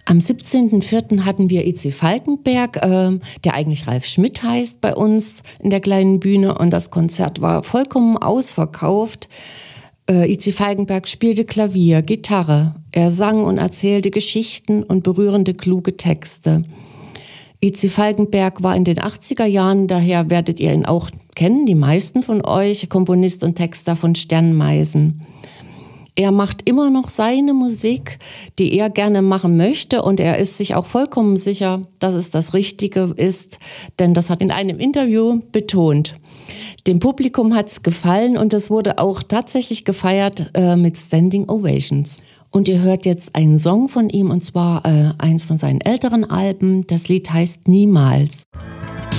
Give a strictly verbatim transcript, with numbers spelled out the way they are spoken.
Am siebzehnten vierten hatten wir I C Falkenberg, äh, der eigentlich Ralf Schmidt heißt, bei uns in der kleinen Bühne. Und das Konzert war vollkommen ausverkauft. Äh, I C Falkenberg spielte Klavier, Gitarre. Er sang und erzählte Geschichten und berührende, kluge Texte. I C Falkenberg war in den achtziger Jahren, daher werdet ihr ihn auch kennen, die meisten von euch, Komponist und Texter von Sternmeisen. Er macht immer noch seine Musik, die er gerne machen möchte, und er ist sich auch vollkommen sicher, dass es das Richtige ist, denn das hat in einem Interview betont. Dem Publikum hat es gefallen und es wurde auch tatsächlich gefeiert äh, mit Standing Ovations. Und ihr hört jetzt einen Song von ihm, und zwar äh, eins von seinen älteren Alben. Das Lied heißt Niemals.